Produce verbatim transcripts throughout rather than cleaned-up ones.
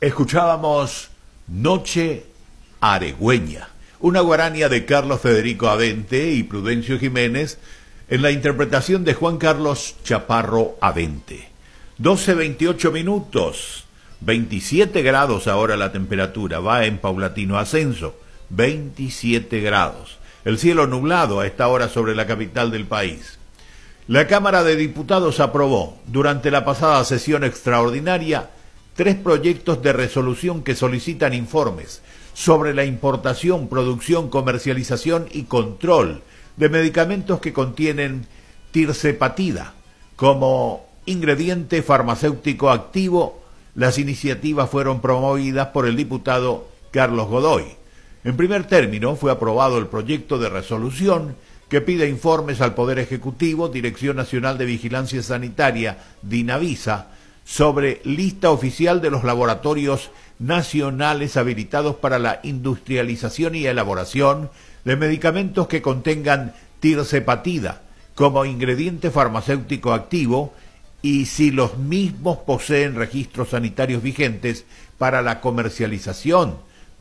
Escuchábamos Noche Aregüeña, una guarania de Carlos Federico Avente y Prudencio Jiménez en la interpretación de Juan Carlos Chaparro Avente. doce veintiocho minutos, veintisiete grados ahora la temperatura, va en paulatino ascenso, veintisiete grados. El cielo nublado a esta hora sobre la capital del país. La Cámara de Diputados aprobó durante la pasada sesión extraordinaria tres proyectos de resolución que solicitan informes sobre la importación, producción, comercialización y control de medicamentos que contienen tirzepatida como ingrediente farmacéutico activo. Las iniciativas fueron promovidas por el diputado Carlos Godoy. En primer término, fue aprobado el proyecto de resolución que pide informes al Poder Ejecutivo, Dirección Nacional de Vigilancia Sanitaria, DINAVISA, sobre lista oficial de los laboratorios nacionales habilitados para la industrialización y elaboración de medicamentos que contengan tirzepatida como ingrediente farmacéutico activo y si los mismos poseen registros sanitarios vigentes para la comercialización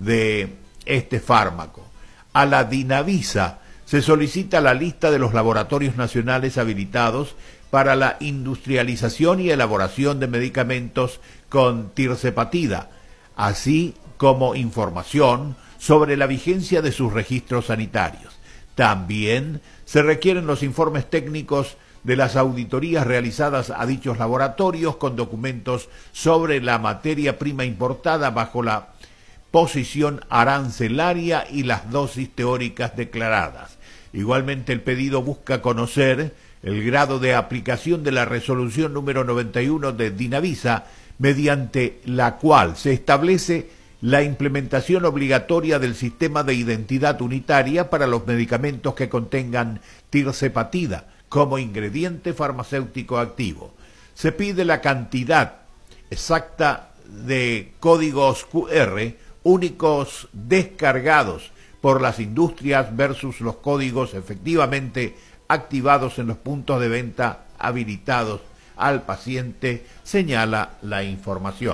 de este fármaco. A la DINAVISA se solicita la lista de los laboratorios nacionales habilitados para la industrialización y elaboración de medicamentos con tirzepatida, así como información sobre la vigencia de sus registros sanitarios. También se requieren los informes técnicos de las auditorías realizadas a dichos laboratorios con documentos sobre la materia prima importada bajo la posición arancelaria y las dosis teóricas declaradas. Igualmente, el pedido busca conocer el grado de aplicación de la resolución número noventa y uno de DINAVISA, mediante la cual se establece la implementación obligatoria del sistema de identidad unitaria para los medicamentos que contengan tirzepatida como ingrediente farmacéutico activo. Se pide la cantidad exacta de códigos cu erre únicos descargados por las industrias versus los códigos efectivamente activados en los puntos de venta habilitados al paciente, señala la información.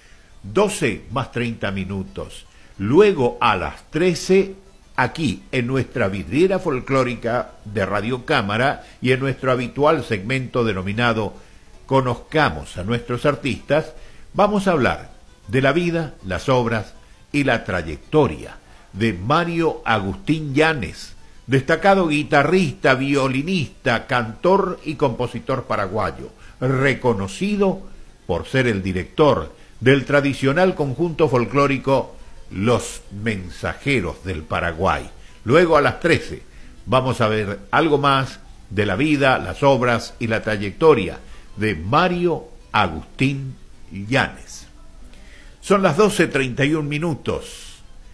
doce más treinta minutos. Luego a las trece, aquí en nuestra vidriera folclórica de Radio Cámara y en nuestro habitual segmento denominado Conozcamos a nuestros artistas, vamos a hablar de la vida, las obras y la trayectoria de Mario Agustín Yanes, destacado guitarrista, violinista, cantor y compositor paraguayo, reconocido por ser el director del tradicional conjunto folclórico Los Mensajeros del Paraguay. Luego a las trece vamos a ver algo más de la vida, las obras y la trayectoria de Mario Agustín Yanes. Son las doce treinta y un minutos.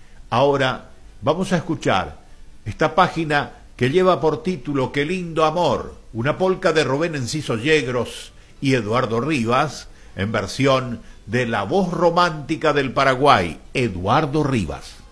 Ahora vamos a escuchar esta página que lleva por título Qué lindo amor, una polca de Rubén Enciso Yegros y Eduardo Rivas, en versión de la voz romántica del Paraguay, Eduardo Rivas.